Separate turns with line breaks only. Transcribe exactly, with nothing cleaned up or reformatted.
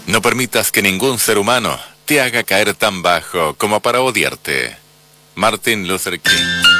No permitas que ningún ser humano te haga caer tan bajo como para odiarte. Martin Luther King.